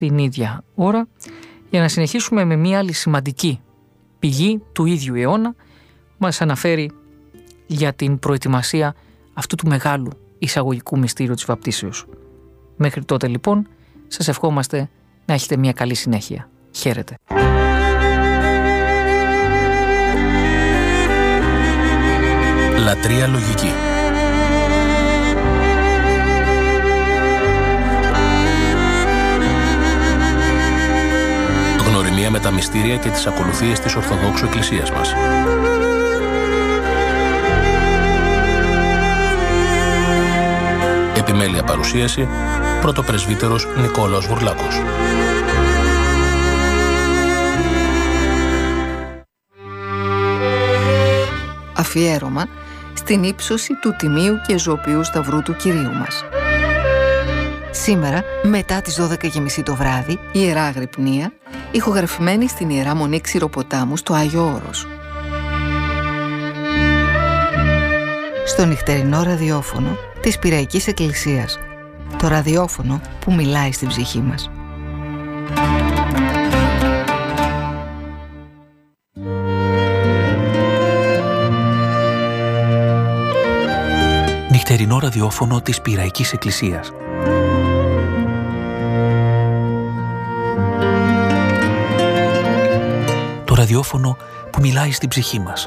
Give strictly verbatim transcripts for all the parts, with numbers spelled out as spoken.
την ίδια ώρα για να συνεχίσουμε με μια άλλη σημαντική πηγή του ίδιου αιώνα που μας αναφέρει για την προετοιμασία αυτού του μεγάλου εισαγωγικού μυστήριου της βαπτίσεως. Μέχρι τότε λοιπόν σας ευχόμαστε να έχετε μια καλή συνέχεια. Χαίρετε. Λατρεία λογική. Γνωριμία με τα μυστήρια και τις ακολουθίες της Ορθοδόξου Εκκλησίας μας. Επιμέλεια παρουσίαση, πρωτοπρεσβύτερος Νικόλαος Βουρλάκος. Αφιέρωμα στην ύψωση του τιμίου και ζωοποιού σταυρού του Κυρίου μας. Σήμερα, μετά τις δώδεκα και μισή το βράδυ, η Ιερά Αγρυπνία, ηχογραφημένη στην Ιερά Μονή Ξηροποτάμου στο Άγιο Όρος. Στο νυχτερινό ραδιόφωνο της Πειραϊκής Εκκλησίας. Το ραδιόφωνο που μιλάει στην ψυχή μας. Νυχτερινό ραδιόφωνο της Πειραϊκής Εκκλησίας. Το ραδιόφωνο που μιλάει στην ψυχή μας.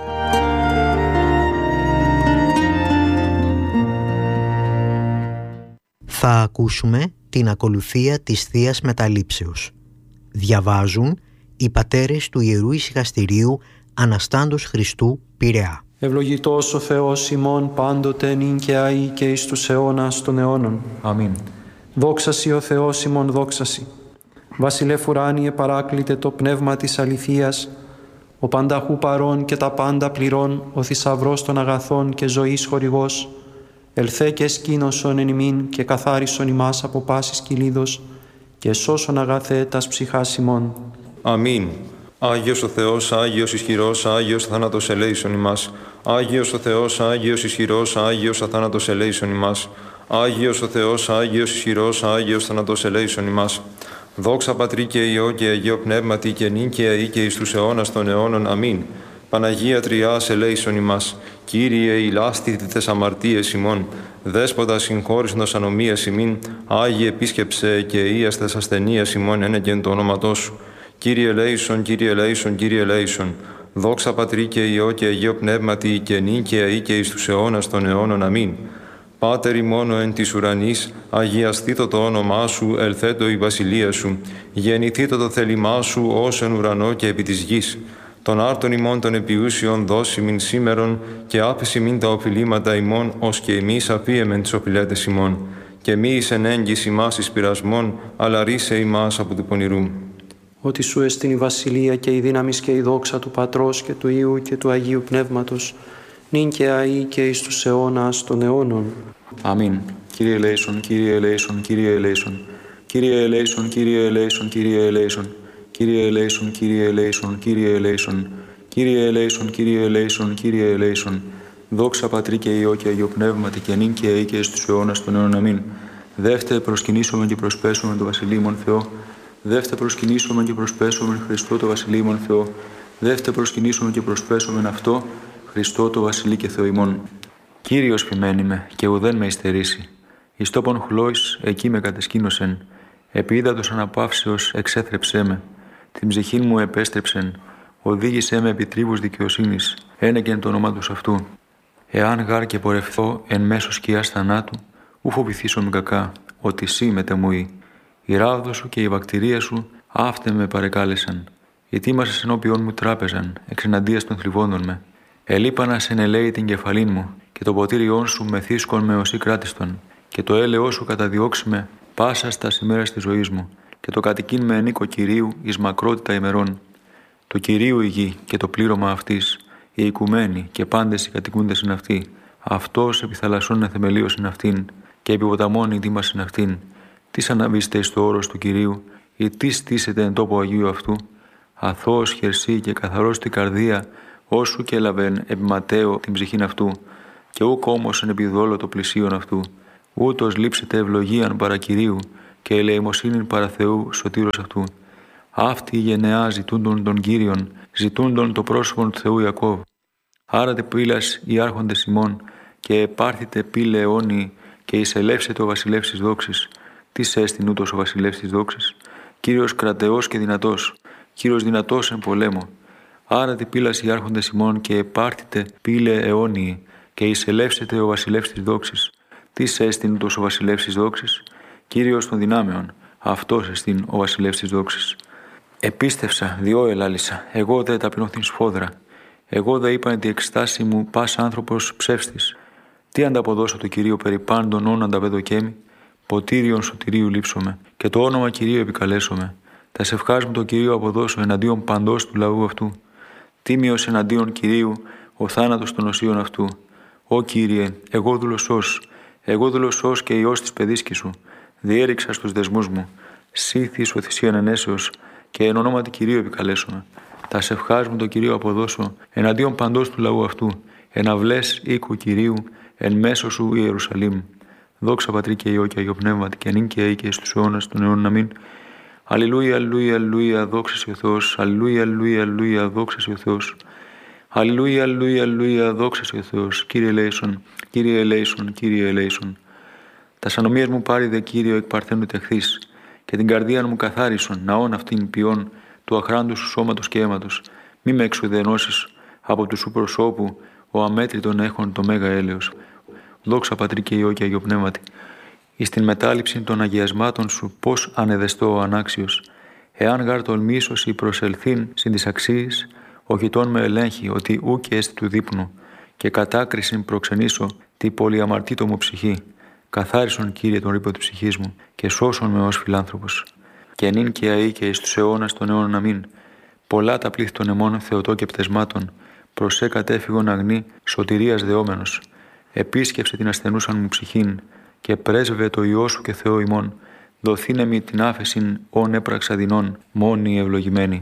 Θα ακούσουμε την ακολουθία της Θείας Μεταλήψεως. Διαβάζουν οι πατέρες του Ιερού Ησυχαστηρίου Αναστάντος Χριστού Πειραιά. Ευλογητός ο Θεός ημών πάντοτε νυν και αεί και εις τους αιώνας των αιώνων. Αμήν. Δόξασι ο Θεός ημών δόξασι. Βασιλεύ ουράνιε παράκλητε το πνεύμα της αληθείας, ο πανταχού παρών και τα πάντα πληρών, ο θησαυρός των αγαθών και ζωής χορηγός, ελθέ και σκήνωσον εν ημίν και καθάρισον ημάς από πάσης κυλίδος και σώσον αγαθέ τας ψυχάς ημών. Αμήν. Άγιος ο Θεός, Άγιος ισχυρός, Άγιος θάνατος ελέησον ημάς. Άγιος ο Θεός, Άγιος ισχυρός, Άγιος αθάνατος ελέησον ημάς. Άγιος ο Θεός, Άγιος ισχυρός, Άγιος θάνατος ελέησον ημάς. Δόξα Πατρί και Υιό και Αγίο Πνεύματι και νυν και αεί και εις τους αιώνας των αιώνων. Αμήν. Παναγία Τριάς ελέησον ημάς. Κύριε ηλάσθητη τες αμαρτίες ημών. Δέσποτα συγχώρησνος ανομίας ημίν. Άγιε επίσκεψε και ίας τες ασθενείας ημών ένεκεν το όνοματό σου. Κύριε ελέησον, Κύριε ελέησον, Κύριε ελέησον. Δόξα Πατρί και Υιό και Αγίο Πνεύματι και νυν και αεί και εις τους αιώνας των αιώνων. Αμήν. Πάτερ ημών εν της ουρανής, αγιαστήτω το όνομά σου, ελθέτω η βασιλεία σου. Γεννηθήτω το θέλημά σου ως εν ουρανό και επί της γης. Των άρτων ημών των επιούσιων δώσει μην σήμερον και άφεση μην τα οφειλήματα ημών, ως και εμείς αφίεμεν τις οφειλέτες ημών. Και μη εις εν έγκυς ημάς εις πειρασμών, αλλά ρίσε ημάς από του πονηρού. Ότι σου εστιν η βασιλεία και η δύναμις και η δόξα του Πατρός και του Υιού και του Αγίου Πνεύματος, νυν και αεί και εις τους αιώνας των αιώνων. Αμήν. Κύριε ελέησον, Κύριε ελέησον, Κύριε ελέησον. Κύριε ελέησον, Κύριε ελέησον, Κύριε ελέησον. Κύριε ελέησον, Κύριε ελέησον, Κύριε ελέησον. Κύριε ελέησον, Κύριε ελέησον, Κύριε ελέησον. Δόξα Πατρί και Υιό και Αγίο Πνεύματι και νυν και αεί και εις τους αιώνας των αιώνων. Αμήν. Δεύτε προσκυνήσουμε και προσπέσουμε το Βασιλείμον Θεό. Δεύτε προσκυνήσουμε και προσπέσουμε Χριστό το Βασιλείμον Θεό. Δεύτε προσκυνήσουμε και προσπέσουμε αυτό Χριστό το Βασιλεί και Θεό ημών. Κύριος ποιμένη με και ουδέν με υστερήσει. Εις τόπον χλώης εκεί με κατεσκήνωσεν. Επί ύδατος αναπαύσεως εξέθρεψέ με. Την ψυχήν μου επέστρεψεν. Οδήγησέ με επί τρίβους δικαιοσύνης. Ένεκεν το όνομα του αυτού. Εάν γάρ και πορευθώ εν μέσω σκιάς θανάτου, ου φοβηθήσω με κακά, ότι σύ μετεμούει. Η ράβδο σου και η βακτηρία σου αύτε με παρεκάλεσαν. Ετοίμασες ενώπιον μου τράπεζαν, εξεναντίας των θλιβόντων με. Ελείπανα σε ελέη την κεφαλήν μου, και το ποτήριόν σου μεθύσκον με οσί κράτιστον, και το έλεό σου καταδιώξει με πάσα στα ημέρας της ζωής μου, και το κατοικίν με ενίκο Κυρίου εις μακρότητα ημερών. Το Κυρίου η γη και το πλήρωμα αυτής, οι οικουμένοι και πάντες οι κατοικούντες in αυτή, αυτός επί θαλασσών εθεμελίως in αυτήν, και επί ποταμών η δήμας in αυτήν. Τι αναβήστε εις το όρος του Κυρίου, ή τι στήσετε εν τόπο Αγίου αυτού, αθώος χερσί και καθαρός την καρδία, όσου και έλαβεν επί ματέο την ψυχήν αυτού, και ούκ όμως εν επιδόλο το πλησίον αυτού, ούτως λείψετε ευλογίαν παρακυρίου, και ελεημοσύνην παρά Θεού σωτήρος αυτού. Αυτή η γενεά ζητούντον των Κύριων, ζητούντον το πρόσωπον του Θεού Ιακώβ. Άρατε πύλας οι άρχοντες ημών, και επάρθητε πύλε αιώνιοι, και εισελεύσετε ο βασιλεύς της δόξης. Τι έστιν ούτως ο βασιλεύς της δόξης? Κύριος κρατεός και δυνατός, Κύριος δυνατός εν πολέμο. Άρατε πύλας οι άρχοντες ημών, και επάρθητε πύλε αιώνιοι, και εισελεύσετε ο βασιλεύς της δόξης. Τι έστιν ούτως ο βασιλεύς της δόξης? Κύριος των δυνάμεων, αυτός εστιν ο βασιλεύς της δόξης. Επίστευσα, διό ελάλησα, εγώ δε ταπεινώθην σφόδρα. Εγώ δε είπαν τη εκστάση μου πας άνθρωπος ψεύστης. Τι ανταποδώσω το Κυρίο περί πάντων όν ανταπεδοκέμι? Ποτήριον σωτηρίου λείψομαι, και το όνομα Κυρίου επικαλέσομαι. Τα σευχάς μου το Κυρίο αποδώσω εναντίον παντός του λαού αυτού. Τίμιος εναντίον Κυρίου ο θάνατος των οσίων αυτού. Ω Κύριε, εγώ δουλωσός, εγώ δουλωσός και ιός της παιδίσκης σου. Διέριξα στους δεσμούς μου. Σύθης ο θυσίαν ενέσεως, και εν ονόματι Κυρίου επικαλέσομαι. Τα σευχάς μου το Κυρίο αποδώσω εναντίον παντός του λαού αυτού. Εν αυλές οίκου Κυρίου, εν μέσω σου Ιερουσαλήμ. Δόξα Πατρί και Υιό και Αγίο Πνεύματι, και νυν και αεί και στους αιώνας των αιώνων. Αμήν. Αλληλούια, αλληλούια, αλληλούια, δόξα σε ο Θεός. Αλληλούια, αλληλούια, αλληλούια, δόξα σε ο Θεός. Αλληλούια, αλληλούια, αλληλούια, δόξα σε ο Θεός. Κύριε ελέησον, Κύριε ελέησον, Κύριε ελέησον. Τα σανομίες μου πάρει δε Κύριο εκ παρθένου τεχθείς, και την καρδία μου καθάρισον, ναών αυτήν ποιών, του αχράντου σου σώματος και αίματος. Μη με εξουδενώσεις από του σου προσώπου, ο αμέτρητον έχων το μέγα έλεος. Δόξα Πατρί και Υιό και Αγίο Πνεύματι. Εις την μετάληψη των αγιασμάτων σου, πώς ανεδεστώ ο ανάξιος. Εάν γάρ τολμήσωσι προσελθήν συν της αξίης, ο χιτών με ελέγχει ότι ου και έστι του δείπνου, και κατάκρισιν προξενήσω τη πολυαμαρτήτω μου ψυχή. Καθάρισον, Κύριε, τον ρήπο της ψυχής μου, και σώσον με ως φιλάνθρωπος. Και νυν και αεί και εις τους αιώνας των αιώνων. Αμήν. Πολλά τα πλήθη των αιμών Θεοτό και πτεσμάτων, προσέ κατέφυγον αγνή, σωτηρίας δεόμενος. Επίσκεψε την ασθενούσαν μου ψυχήν, και πρέσβε το Υιό σου και Θεό ημών. Δοθήνε μη την άφεσιν όν έπραξα δεινών, μόνοι ευλογημένοι.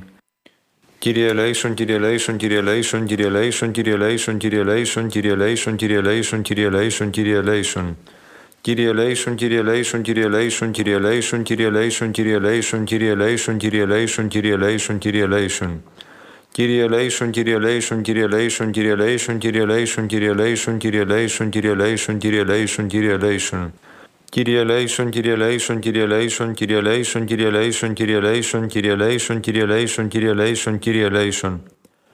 Κύριε ελέησον, Κύριε ελέησον, Κύριε ελέησον, Κύριε ελέησον, Κύριε ελέησον, Κύριε ελέησον, Κύριε ελέησον, Κύριε ελέησον, Κύριε ελέησον, Κύριε ελέησον. Κύριε ελέησον, Κύριε ελέησον, Κύριε ελέησον, Κύριε ελέησον, Κύριε ελέησον, Κύριε ελέησον, Κύριε ελέησον, Κύριε ελέησον, Κύριε ελέησον, Κύριε ελέησον. Κύριε ελέησον, Κύριε ελέησον, Κύριε ελέησον, Κύριε ελέησον, Κύριε ελέησον, Κύριε ελέησον, Κύριε ελέησον, Κύριε ελέησον, Κύριε ελέησον, Κύριε ελέησον. Κύριε ελέησον, Κύριε ελέησον, Κύριε ελέησον, Κύριε ελέησον, Κύριε ελέησον, Κύριε ελέησον, Κύριε ελέησον, Κύριε ελέησον, Κύριε ελέησον, Κύριε ελέησον.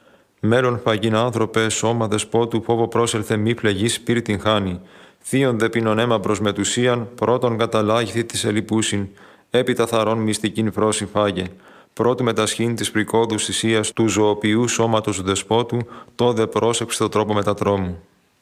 Μέλλον φαγήν άνθρωπε, σώμα δεσπότου, φόβο πρόσελθε μη πλεγής σπίρτην χάνει. Θείον δε πίνον αίμα προς μετουσίαν, πρώτον καταλάγηθη της ελιπούσιν, έπειτα θαρών μυστικήν φρόση φάγε. Πρώτη μετασχήν της πρικόδους θυσίας του ζωοποιού σώματος του δεσπότου, το δε πρόσεξε το τρόπο μετατρόμου.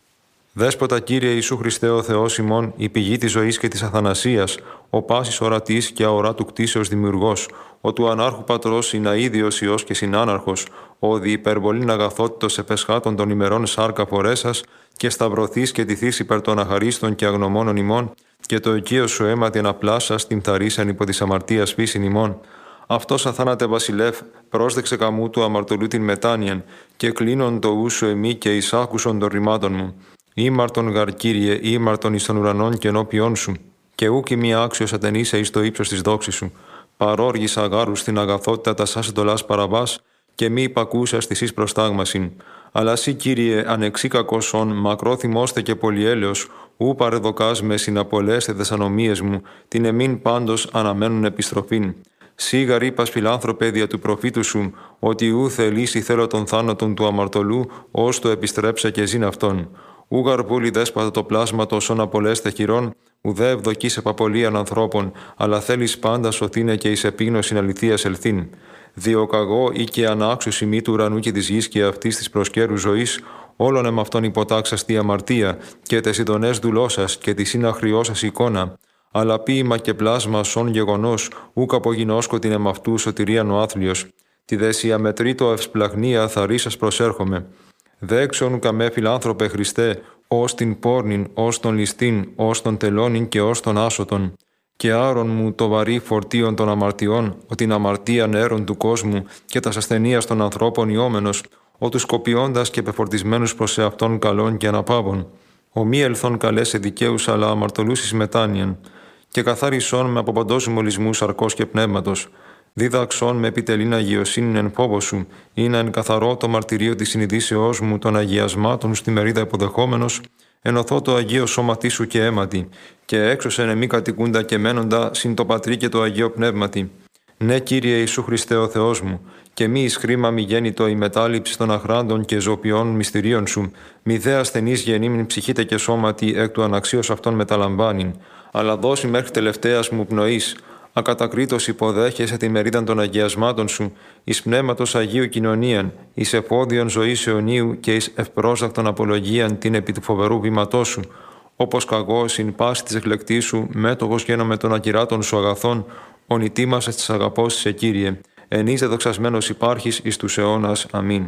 Δέσποτα Κύριε Ιησού Χριστέ ο Θεός ημών, η πηγή της ζωής και της αθανασίας, ο πάσης ορατής και αορά του κτίσεως δημιουργός, ο του ανάρχου πατρός συναίδιος Υιός και συνάναρχος, ο δι υπερβολήν αγαθότητος επεσχάτων των ημερών σάρκα φορέσας, και σταυρωθείς και τηθείς υπέρ των αχαρίστων και αγνωμόνων ημών, και το οικείο σου αίμα την απλάσας την θαρίσαν υπό της αμαρτίας φύσιν ημών. Αυτός αθάνατε βασιλεύ, πρόσδεξε καμού του αμαρτωλού την μετάνοιαν, και κλείνον το ούσου εμεί και εισάκουσον των ρημάτων μου. Ήμαρτον γαρ Κύριε, ήμαρτον εις των ουρανών και ενώπιόν σου, και ούκη μη άξιος ατενήσε εις το ύψος της δόξης σου. Παρόργησα γάρους στην αγαθότητα τα σας εντολάς παραβάς, και μη υπακούσας της εις προστάγμασιν. Αλλά σύ, Κύριε, ανεξή κακόσον, μακρό θυμώστε και πολυέλεος, ου παρεδοκάς με συναπολέστε τες ανομίες μου, την εμήν πάντως αναμένουν επιστροφήν. Σίγαρ είπας φιλάνθρωπε δια του προφήτου σου, ότι ου θελήσει θέλω των θάνατων του αμαρτωλού, ως το επιστρέψε και ζήν αυτόν. Ου γαρβούλη δέσπατα το πλάσμα ον απολέστε χειρών, ουδέ ευδοκείς επαπολίαν ανθρώπων, αλλά θέλεις πάντα σωθήνε και εις επίγνωσιν αληθείας ελθύν. Διοκαγώ ή και ανάξους ημί του ουρανού και της γης και αυτής της προσκέρου ζωής, όλων εμ' αυτόν υποτάξας τη αμαρτία, και τες ειδονές δουλώσας και τη συναχριώσας εικόνα. Αλλά ποίημα και πλάσμα σον γεγονός, ούκ απογινώσκω την εμ' αυτού σωτηρίαν ο άθλιος. Τη δεσία μετρήτω ευσπλαγνία θαρίσας προσέρχομαι. Δέξον καμέ φιλάνθρωπε Χριστέ, ως την πόρνην, ως τον ληστήν, ως τον τελώνην και ως τον άσωτον. Και άρον μου το βαρύ φορτίον των αμαρτιών, ο την αμαρτία νέρων του κόσμου και τας ασθενείας των ανθρώπων ιόμενος, ο τους κοπιώντας και πεφορτισμένους προς εαυτόν καλών και αναπάβων. Ο μη ελθόν καλέ σε δικαίους, αλλά αμαρτωλούς εις μετάνοιαν. και καθάρισόν με από παντός μολυσμούς σαρκός και πνεύματος. Δίδαξόν με επιτελήν αγιοσύνην εν φόβο σου, ή να εν καθαρό το μαρτυρίο της συνειδήσεώς μου των αγιασμάτων στη μερίδα υποδεχόμενος, ενωθώ το Αγίο Σώματί σου και αίματι, και έξωσεν εμεί κατοικούντα και μένοντα συν το Πατρί και το Αγίο Πνεύματι. Ναι, Κύριε Ιησού Χριστέ ο Θεός μου, και μη εις χρήμα μη γέννητο η μετάληψη των αχράντων και ζωπιών μυστηρίων σου, μη δε ασθενής γεννήμην ψυχήτε και σώματι εκ του αναξίως αυτών μεταλαμβάνειν, αλλά δώσει μέχρι τελευταίας μου πνοής, ακατακρίτως υποδέχεσαι τη μερίδα των αγιασμάτων σου, εις πνεύματος Αγίου κοινωνίαν, εις εφόδιον ζωής αιωνίου και εις ευπρόσδακτον απολογίαν την επί του φοβερού βήματός σου, όπως καγώ συν πάση της εκλεκτής σου, μέτοχος γίνομαι των ακυράτων σου αγαθών, ονητήμασες της αγαπός σε Κύριε, εν είσαι δοξασμένος υπάρχεις εις τους αιώνας. Αμήν.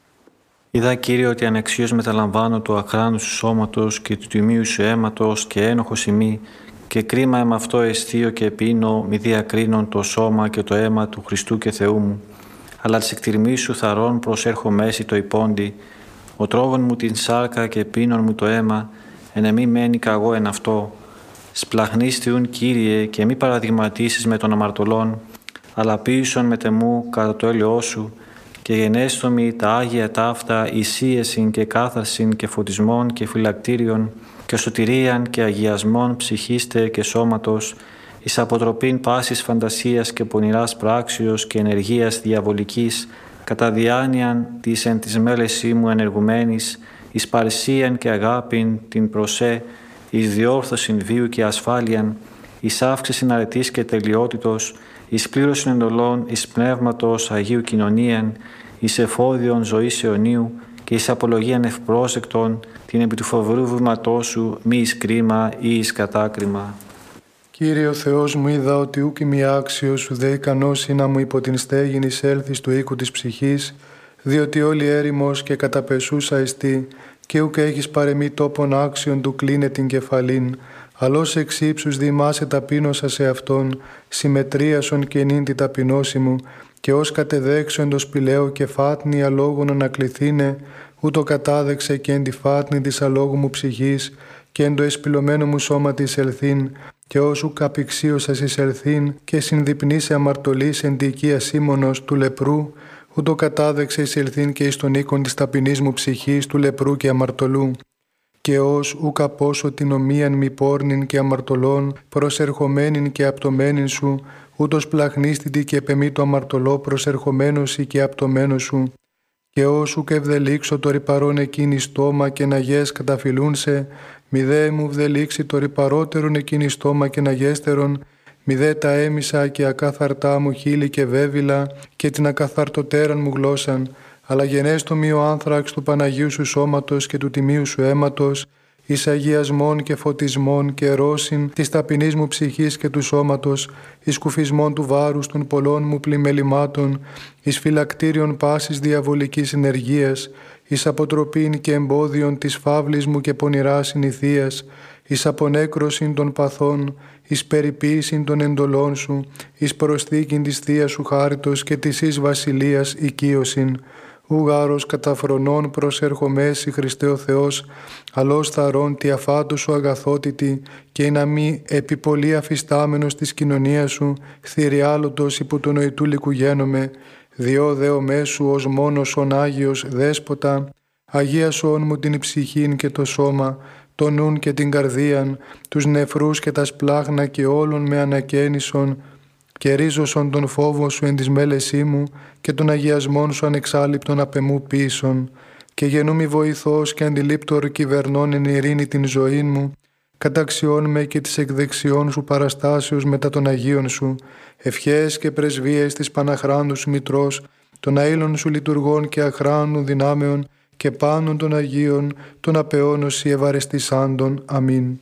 Είδα, Κύριε, ότι ανεξίως μεταλαμβάνω το αχράνου σου σώματος και του τιμίου σου αίματος και ένοχος ημί, και κρίμα εμ' αυτό εστίω και πίνω, μη διακρίνων το σώμα και το αίμα του Χριστού και Θεού μου. Αλλά της εκτιρμής σου θαρών προσέρχω μέση το υπόντι, ο τρώγων μου την σάρκα και πίνων μου το αίμα, εν εμή μένει καγώ εν αυτό. Σπλαχνίστιουν, Κύριε, και μη παραδειγματίσεις με των αμαρτωλών, αλλά ποίησον με τεμού κατά το έλεος σου, και γενέστομοι τα Άγια ταύτα εισίεσιν και κάθαρσιν και φωτισμών και φυλακτήριον και σωτηρίαν και αγιασμών ψυχίστε και σώματος, εις αποτροπήν πάσης φαντασίας και πονηράς πράξεως και ενεργείας διαβολικής, κατά διάνοιαν της εν της μέλεσή μου ενεργουμένης, εις παρησίαν και αγάπην την προσέ, εις διόρθωσιν βίου και ασφάλειαν, εις αύξησιν αρετής και τελειότητος, εις πλήρωσιν εντολών, εις πνεύματος Αγίου κοινωνίαν, εις εφόδιον ζωής αιωνίου και εις απολογίαν ευπρόσεκτον, την επί του φοβερού βήματός σου, μη εις κρίμα ή εις κατάκριμα. Κύριε ο Θεός μου, είδα ότι ούκ ημι άξιος σου δε ικανός να μου υπό την στέγην εισέλθεις του οίκου της ψυχής, διότι όλη έρημος και καταπεσούσα εστί, και ούκ έχεις παρεμή τόπον άξιον του κλίνε την κεφαλήν, αλλώς εξ ύψους διημάσαι ταπείνωσα σε αυτόν, συμμετρίασον και νυν τη ταπεινώση μου, και ως κατεδέξον το σπηλαίο και φάτνη αλόγων ανακληθήνε, ούτω κατάδεξε και εν τη φάτνη της αλόγου μου ψυχής, και εν το εσπηλωμένο μου σώμα της ελθύν, και όσου καπηξίωσας εισελθύν, και συνδιπνήσε αμαρτωλής εν τη οικία Σίμωνος του λεπρού, ούτω κατάδεξε εισελθύν και εις τον οίκον της ταπεινής μου ψυχής του λεπρού και αμαρτωλού. Και ως ουκ απώσω την ομοίαν μη πόρνην και αμαρτωλών, προσερχομένην και απτωμένην σου, ούτως πλαχνίστητη και επεμή το αμαρτωλό προσερχομένος ή και απτωμένος σου. Και ως ουκ ευδελίξω το ρυπαρόν εκείνη στόμα και να γες καταφυλούν σε, μη δε μου βδελίξει το ρυπαρότερον εκείνη στόμα και να γέστερον, μη δε τα έμισα και ακάθαρτά μου χείλη και βέβυλα και την ακαθαρτοτέραν μου γλώσσαν, αλλά γενέστομη ο άνθραξ του Παναγίου σου σώματος και του τιμίου σου αίματος, εις αγιασμών και φωτισμών και ρώσιν της ταπεινής μου ψυχής και του σώματος, εις κουφισμών του βάρους των πολλών μου πλημελημάτων, εις φυλακτήριον πάσης διαβολικής ενεργείας, εις αποτροπήν και εμπόδιον της φαύλης μου και πονηράς συνηθείας, εις απονέκρωσιν των παθών, εις περιποίησιν των εντολών σου, εις προσθήκην της Θείας σου χάριτος και της εις βασιλείας οικείωσιν. Ουγάρος καταφρονών προσερχομέσι Χριστέ ο Θεός, αλώς θαρών τη αφάτου σου αγαθότητη και να μη επί πολύ αφιστάμενος της κοινωνίας σου, χθηριάλωτος υπό τον νοητούλικου γένομαι, διό δεο μέσου ως μόνος ον Άγιος Δέσποτα, αγίασον μου την ψυχήν και το σώμα, το νουν και την καρδίαν, τους νεφρούς και τα σπλάχνα και όλων με ανακαίνισον, και ρίζωσον τον φόβο σου εν της μέλεσή μου και των αγιασμών σου ανεξάλληπτον απεμού πίσων, και γενούμι βοηθός και αντιλήπτορ κυβερνών εν ειρήνη την ζωή μου, καταξιών με και της εκδεξιών σου παραστάσεως μετά των Αγίων σου, ευχές και πρεσβείες της Παναχράντου σου Μητρός, των αήλων σου λειτουργών και αχράνου δυνάμεων και πάντων των Αγίων, των απεώνωση ευαρεστησάντων. Αμήν.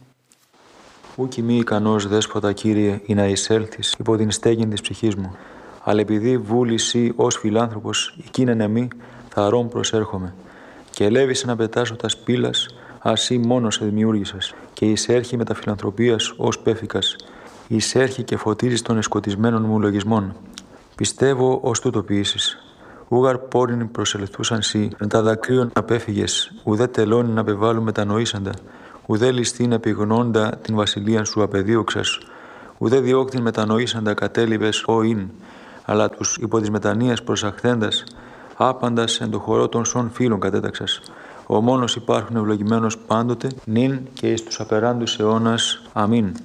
Ούκ μη ικανός Δέσποτα, Κύριε, ή να εισέλθεις υπό την στέγην της ψυχής μου, αλλά επειδή βούλησι ως φιλάνθρωπος εκείνεν εμεί, θαρών προσέρχομαι, και ελεύησε να πετάσω τα σπήλας, ασύ μόνος σε δημιούργησας, και εισέρχει με τα φιλανθρωπίας ως πέφικας, εισέρχει και φωτίζεις των εσκοτισμένων μου λογισμών. Πιστεύω ως τούτο ποιήσεις. Ούγαρ πόριν προσελθούσαν σοι, με τα δακρύων απέφυγες, ουδέ τελώνει να πεβάλλουν μετανοήσαντα, ουδέ ληστήν επιγνώντα την βασιλείαν σου απεδίωξας, ουδέ διώκτην μετανοήσαντα κατέλειβες ο ειν, αλλά τους υπό της μετανοίας προσαχθέντας, άπαντας εν το χορό των σών φίλων κατέταξας. Ο μόνος υπάρχουν ευλογημένος πάντοτε, νυν και εις τους απεράντους αιώνας. Αμήν.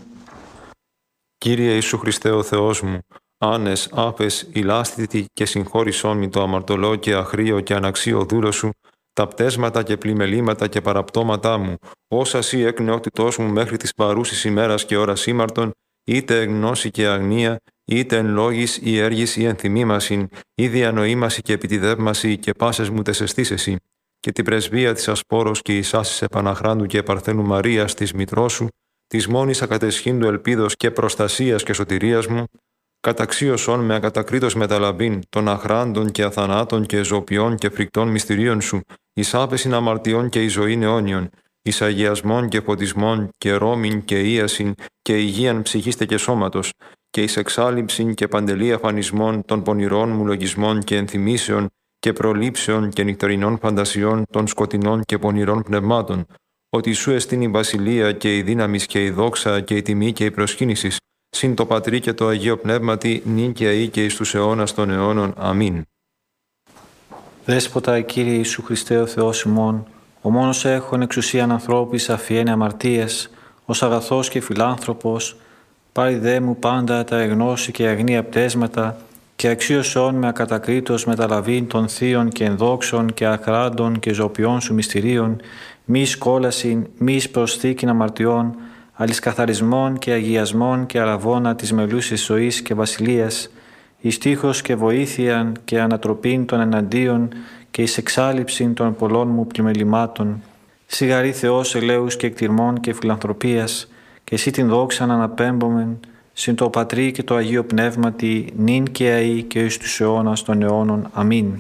Κύριε Ιησού Χριστέ ο Θεός μου, άνες, άφες, ηλάστητη και συγχώρησόν μη το αμαρτωλό και αχρίο και αναξίο δούλο σου, τα πτέσματα και πλημελήματα και παραπτώματά μου, όσα σύ εκ νεότητός μου μέχρι της παρούσης ημέρας και ώρας ήμαρτον, είτε εν γνώση και αγνία, είτε εν λόγης ή έργης ή εν θυμήμασιν, ή διανοήμαση και επιτιδεύμαση και πάσες μου τεσεστήσεσι, και την πρεσβεία της Ασπόρος και εις άσης επαναχράντου και Παρθένου Μαρίας της μητρός σου, της μόνης ακατεσχύντου ελπίδος και προστασίας και σωτηρίας μου, καταξίωσον με ακατακρίτως μεταλαβήν των αχράντων και αθανάτων και ζωπιών και φρικτών μυστηρίων σου, εις άπεσιν αμαρτιών και εις ζωήν αιώνιον, εις αγιασμών και φωτισμών και ρόμην και ίασιν και υγείαν ψυχήστε και σώματος, και εις εξάλληψιν και παντελή αφανισμών των πονηρών μου λογισμών και ενθυμίσεων και προλήψεων και νυχτερινών φαντασιών των σκοτεινών και πονηρών πνευμάτων, ότι σου εστίν η βασιλεία και η δύναμις και η δόξα και η τιμή και η προσκύνησης, συν το Πατρί και το Αγίο Πνεύματι, νυν και αεί και εις τους αιώνας των αιώνων. Αμήν. Δέσποτα, Κύριε Ιησού Χριστέ ο Θεός ημών, ο μόνος έχων εξουσίαν ανθρώπης αφιένει αμαρτίες, ως αγαθός και φιλάνθρωπος, πάρει δε μου πάντα τα εγνώση και αγνία πτέσματα, και αξίωσόν με ακατακρίτως μεταλαβήν των θείων και ενδόξων και αχράντων και ζωπιών σου μυστηρίων, μη σκόλασιν, μη προσθήκην αμαρτιών, αλης καθαρισμών και αγιασμών και αραβώνα της μελούσης ζωής και βασιλείας, εις τείχος και βοήθειαν και ανατροπήν των εναντίον και εις εξάλληψην των πολλών μου πλημελημάτων. Σιγαρή Θεός ελέους και εκτιρμών και φιλανθρωπίας, και εσύ την δόξαν αναπέμπομεν, συν το Πατρί και το Αγίο Πνεύματι, νυν και αεί και εις τους αιώνας των αιώνων. Αμήν.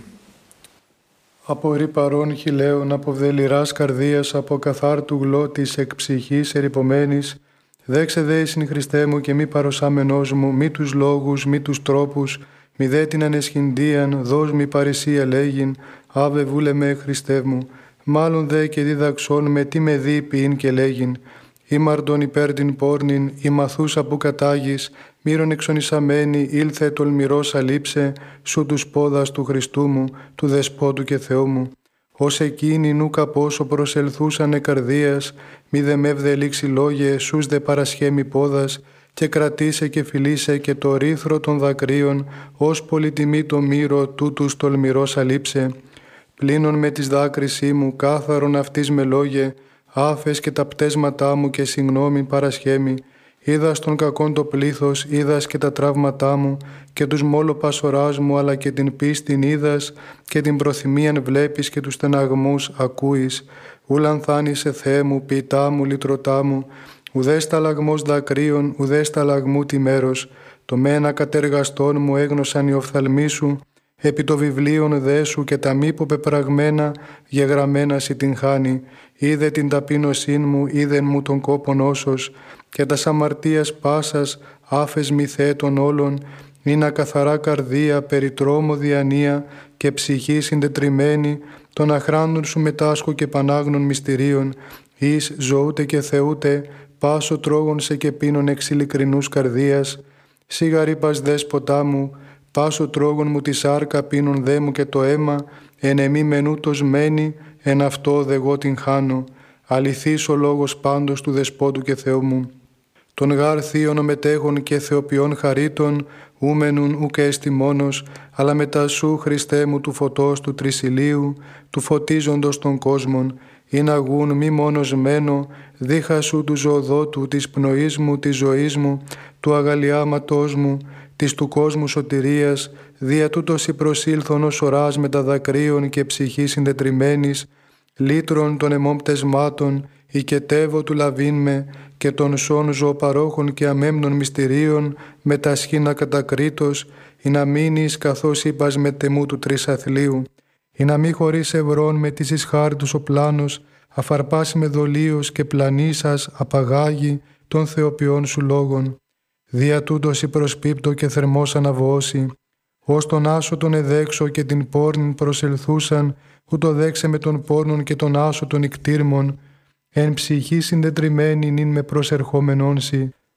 Από ρή παρών χιλέων, από βδελιράς καρδίας, από καθάρτου γλώτης εκ ψυχής ερυπωμένης, δέξε δε εισιν Χριστέ μου και μη παροσάμενός μου, μη τους λόγους, μη τους τρόπους, μη δε την ανεσχυντίαν, δώσ' μη παρησία λέγειν, άβε βούλε με Χριστέ μου, μάλλον δε και διδαξών με τι με δει ποιήν και λέγειν, ήμαρτον υπέρ την πόρνην, η μαθούσα που κατάγεις, μύρον εξονισαμένη, ήλθε τολμηρός αλείψε, σου τους πόδας του Χριστού μου, του Δεσπότου και Θεού μου. Ως εκείνοι νούκα πόσο προσελθούσανε καρδίας, μη δε μεύδε λήξη λόγε, σούς δε παρασχέμι πόδας, και κρατήσε και φιλήσε και το ρήθρο των δακρύων, ως πολυτιμή το μύρο τούτους τολμηρός αλείψε. Πλήνων με τις δάκρυσή μου, κάθαρον αυτής με λόγε, άφες και τα πτέσματά μου και συγγνώμη παρασχέμι, είδας των κακών το πλήθος, είδας και τα τραύματά μου και τους μόλο πασοράς μου, αλλά και την πίστην είδας και την προθυμίαν βλέπεις και τους στεναγμούς ακούεις. Ούλαν θάνησε Θεέ μου, ποιητά μου, λυτρωτά μου, ουδέ σταλαγμός δακρύων, ουδέ σταλαγμού τη μέρος, το μένα κατεργαστών μου έγνωσαν οι οφθαλμοί σου, επί το βιβλίον δε σου και τα μη πεπραγμένα γεγραμμένα σοι την χάνει, είδε την ταπείνωσήν μου, είδεν μου τον κόπον όσος, και τας αμαρτίας πάσας άφες μη θέτων όλων, είναι καθαρά καρδία, περί τρόμο διανία και ψυχή συντετριμένη, των αχράντων σου μετάσχω και πανάγνων μυστηρίων, εις ζωούτε και θεούτε, πάσο τρώγων σε και πίνων εξ ειλικρινούς καρδίας, σιγαρή πας δέσποτά μου, πάσο τρώγων μου τη σάρκα πίνων δε μου και το αίμα, εν εμή μενούτος μένει, εν αυτό δε εγώ την χάνω, αληθής ο λόγος πάντως του Δεσπότου και Θεού μου. Τον γάρ θείων μετέχων και θεοποιών χαρίτων, ούμενουν ουκ έστι μόνος, αλλά μετά σου Χριστέ μου του φωτός του τρισιλίου, του φωτίζοντος των κόσμων, ειν αγούν μη μόνος μένω, δίχα σου του ζωοδότου, της πνοής μου, της ζωής μου, του αγαλιάματός μου, της του κόσμου σωτηρίας, δια τούτος η προσήλθον ως οράς με τα δακρύων και ψυχή συντετριμένης, λύτρων των αιμών πτεσμάτων, οικετεύω του λαβήν με, και των σών ζωοπαρόχων και αμέμνων μυστηρίων, με τα σχήνα κατακρίτως, ή να μείνεις καθώς είπας με τεμού του τρισαθλίου, ή να μη χωρίς ευρών με της ισχάρτους ο πλάνος, αφαρπάσει με δολίος και πλανήσας απαγάγει των θεοποιών σου λόγων. Δια τούτος η προσπίπτω και θερμός αναβώσει, ως τον άσο τον εδέξω και την πόρνην προσελθούσαν, ούτω δέξε με τον πόρνον και τον άσο των ικτήρμων, εν ψυχή συντετριμένη νυν με προσερχόμενον σοι.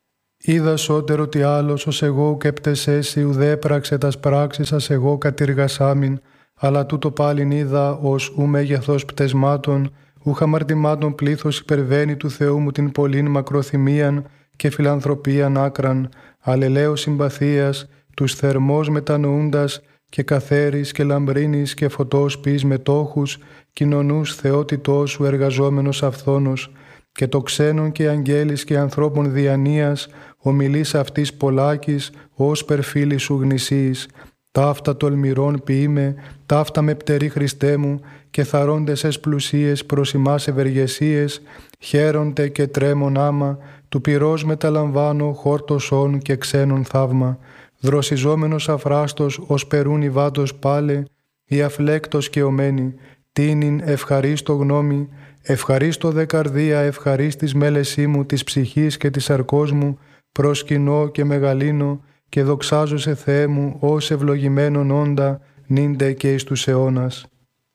Είδα σώτερο τι άλλος ως εγώ ουκ επτεσέσι ουδέ έπραξε τας πράξεις σας εγώ κατηργασάμιν, αλλά τούτο πάλιν είδα ως ου μέγεθος πτεσμάτων, ούχ αμαρτημάτων πλήθος υπερβαίνει του Θεού μου την πολλήν μακροθυμίαν και φιλανθρωπίαν άκραν, αλλελέως συμπαθίας, τους θερμός μετανοούντας και καθαίρης και λαμπρίνης και φωτός ποιείς μετόχους, κοινωνούς θεότητός σου εργαζόμενος αυθόνος, και το ξένον και αγγέλης και ανθρώπων διανοίας, ομιλείς αυτής πολλάκης, ως περφίλη σου γνησίης. Ταύτα τολμηρών ποιείμαι, ταύτα με πτερή Χριστέ μου, και θαρώντες εσ πλουσίες προς ημάς ευεργεσίες, χαίρονται και τρέμον άμα, του πυρός μεταλαμβάνω χόρτωσον και ξένον θαύμα. Δροσιζόμενος αφράστος ως περούν υβάτος πάλε, η αφλέκτος και ομένη, τίνην ευχαρίστω γνώμη, ευχαρίστω δε καρδία, ευχαρίστης μέλεσή μου της ψυχής και της σαρκός μου, προσκυνώ και μεγαλύνω και δοξάζω σε Θεέ μου ως ευλογημένον όντα, νύντε και εις τους αιώνας.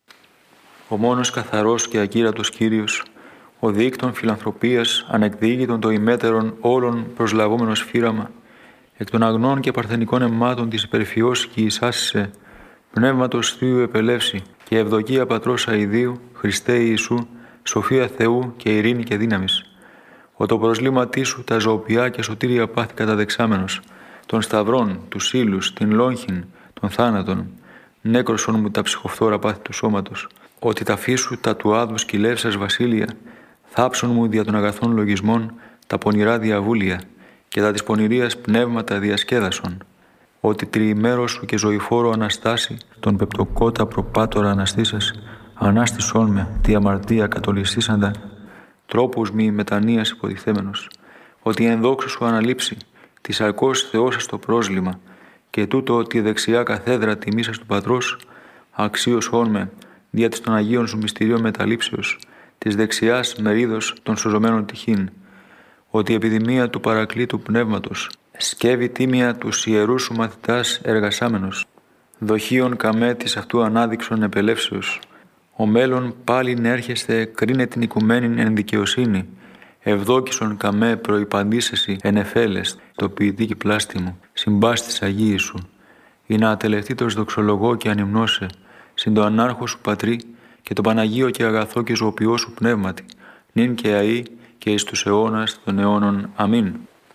Ο μόνος καθαρός και ακύρατος Κύριος, ο δίκτων φιλανθρωπίας, ανεκδίκητον το ημέτερον όλων προσλαβόμενος φύραμα, εκ των αγνών και παρθενικών αιμάτων της υπερφιός και εισάσισε, πνεύματος Θείου επελεύσει και ευδοκία Πατρός αηδίου, Χριστέ Ιησού, σοφία Θεού και ειρήνη και δύναμης. Ο το προσλήματί σου τα ζωοποιά και σωτήρια πάθη καταδεξάμενος, των σταυρών, τους ύλους, την λόγχην, των θάνατων, νέκρωσον μου τα ψυχοφθόρα πάθη του σώματος, ότι τα φύσου τα του άδου σκυλεύσας βασίλεια, θάψον μου δια των αγαθών λογισμών τα πονηρά διαβούλια και τα της πονηρίας πνεύματα διασκέδασον, ότι τριημέρος σου και ζωηφόρο αναστάσει τον πεπτοκότα προπάτορα αναστήσας, ανάστησόν με τη αμαρτία κατολιστήσαντα, τρόπους μη μετανοίας υποτιθέμενος, ότι εν δόξα σου αναλείψει τη σαρκός Θεώσας το πρόσλημα και τούτο τη δεξιά καθέδρα τιμήσας του Πατρός, αξίωσόν με δια της των Αγίων σου μυστηρίων μεταλήψεως, της δεξιάς μερίδος των σωζωμένων τυχήν, ότι η επιδημία του παρακλήτου πνεύματος σκεύει τίμια τους ιερούς σου μαθητάς εργασάμενος, δοχείων καμέ της αυτού ανάδειξον επελεύσεως, ο μέλλον πάλιν έρχεστε κρίνε την οικουμένην εν δικαιοσύνη, ευδόκισον καμέ προϋπαντήσεσι εν εφέλεστ, το ποιητή και πλάστη μου, συμπάστης Αγίη σου, ή να ατελευτήτως δοξολογώ και ανυμνώσε, συν το ανάρχο σου Πατρί και το Παναγίο και αγαθό και ζωοποιό σου πνεύματι, νυν και αεί και εις τους αιώνας των αιώνων. Αμήν.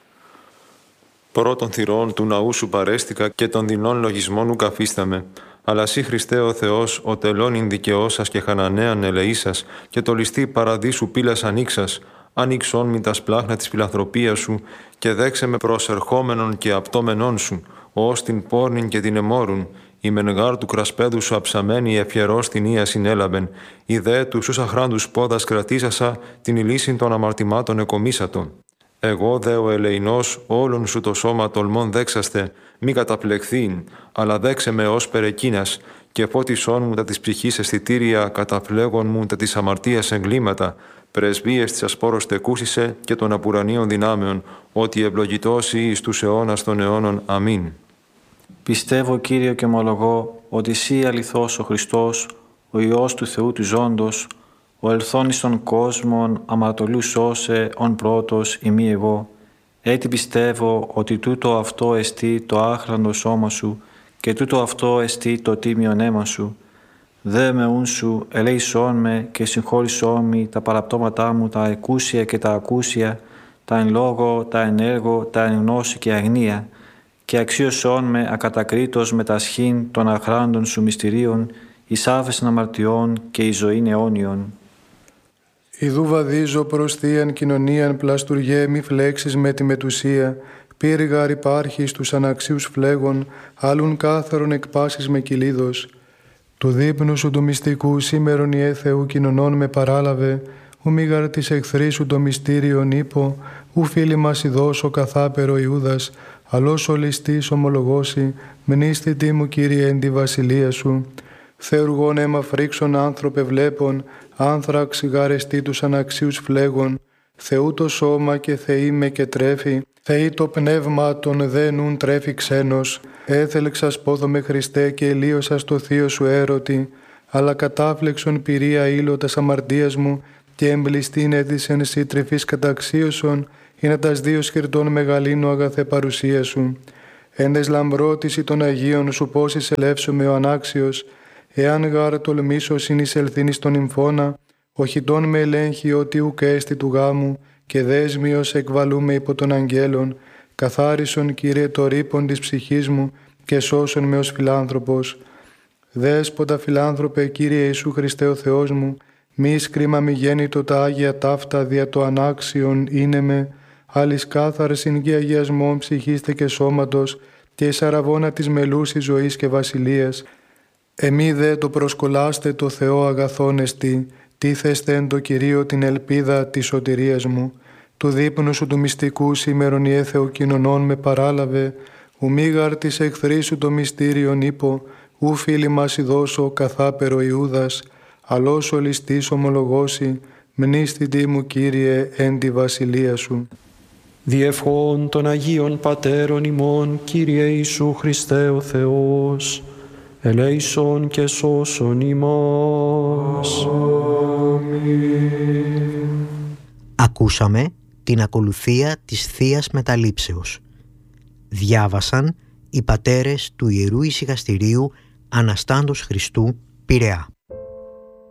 Πρώτων θυρών του ναού σου παρέστηκα και των δεινών λογισμών ου καφίσταμε. Αλλά σύ Χριστέ ο Θεός, ο τελώνην δικαιώσας και χανανέαν ελεήσας και το ληστή παραδείσου πύλας ανοίξας, ανοίξον μη τα σπλάχνα της φιλανθρωπίας σου και δέξε με προσερχόμενον και απτώμενον σου, ως την πόρνην και την εμόρουν, η μενγάρ του κρασπέδου σου αψαμένη ευχερός την ία συνέλαβεν, η δε του σους αχράντους πόδας κρατήσασα την ηλίσιν των αμαρτημάτων εκομίσατον. Εγώ δε ο ελεηνός όλων σου το σώμα τολμών δέξαστε, μη καταπλεχθήν, αλλά δέξε με ως περεκίνας, και φώτισόν μου τα της ψυχής αισθητήρια, καταφλέγον μου τα της αμαρτίας εγκλήματα, πρεσβείες της ασπόρος τεκούσισε και των απουρανίων δυνάμεων, ότι ευλογητός εις τους αιώνας των αιώνων. Αμήν. Πιστεύω, Κύριε, και ομολογώ ότι εσύ αληθώς ο Χριστός, ο Υιός του Θεού του Ζώντος, ο ελθόν εις των κόσμων αμαρτωλού σώσε ον πρώτος ημί εγώ. Έτσι πιστεύω ότι τούτο αυτό εστί το άχραντο σώμα σου και τούτο αυτό εστί το τίμιον αίμα σου. Δε με ούν σου ελέησόν με και συγχώρησόν με τα παραπτώματά μου τα εκούσια και τα ακούσια, τα εν λόγω, τα εν έργο, τα εν γνώση και αγνία, και αξίωσόν με ακατακρίτως με τα σχήν των αχράντων σου μυστηρίων, εις άφεσιν αμαρτιών και εις ζωήν αιώνιον. Ιδού βαδίζω προς θείαν κοινωνίαν πλαστουργέ μη φλέξεις με τη μετουσία, πύργαρ υπάρχει στους αναξίους φλέγων, άλλουν κάθαρον εκπάσεις με κυλίδος. Του δείπνου σου του μυστικού σήμερον ιε Θεού κοινωνών με παράλαβε, ου μήγαρ της εχθρής σου το μυστήριον ύπο, ου φίλοι μας ειδώσω καθάπερο Ιούδας, αλλός ο ληστής ομολογώσει, μνήσθητη μου Κύριε εν τη βασιλεία σου. Θεουργών αίμα φρίξον άνθρωπε βλέπων, άνθραξ γαρεστή τους αναξίους φλέγων, Θεού το σώμα και Θεή με και τρέφει, Θεή το πνεύμα των δε νουν τρέφει ξένος, έθελξας πόδομε Χριστέ και ελίωσας το θείο σου έρωτη, αλλά κατάφλεξον πυρία ήλω τας αμαρτίας μου και εμπληστήν έδισεν σύ τρυφής καταξίωσον, είναι τας δύο σκυρτών μεγαλύνου αγαθέ παρουσία σου. Έντες λαμπρότηση των Αγίων σου πώς εισελεύσομαι ο ανάξιος, εάν γάρ τολμήσω συνεισελθήν στον υμφώνα, οχητών με ελέγχει ότι ουκ έστι του γάμου, και δέσμιος εκβαλούμε υπό των αγγέλων, καθάρισον Κύριε το ρήπον της ψυχής μου και σώσον με ως φιλάνθρωπος. Δέσποτα φιλάνθρωπε Κύριε Ιησού Χριστέ ο Θεός μου, μη σκρίμα μη γέννητο τα Άγια ταύτα δια το ανάξιον είναι με, άλλης κάθαρσιν και αγιασμών ψυχήστε και σώματος και εις αραβώνα της μελούσης ζωής και βασιλείας. Εμεί δε το προσκολάστε το Θεό αγαθόν εστί, τίθεστε εν το Κυρίο την ελπίδα της σωτηρίας μου. Του δείπνου σου του μυστικού σήμερον η Θεοκοινωνών με παράλαβε, ουμίγαρ της εχθρής σου το μυστήριον είπω, ου φίλοι μας ειδώσω καθάπερο Ιούδας, αλός ο ληστής ομολογώσει, μνήστητη μου Κύριε εν τη βασιλεία σου. Διευχών των Αγίων Πατέρων ημών, Κύριε Ιησού Χριστέ ο Θεός, ελέησον και σώσον ημάς. Ακούσαμε την ακολουθία της Θείας Μεταλήψεως. Διάβασαν οι πατέρες του Ιερού Ησυχαστηρίου Αναστάντος Χριστού, Πειραιά.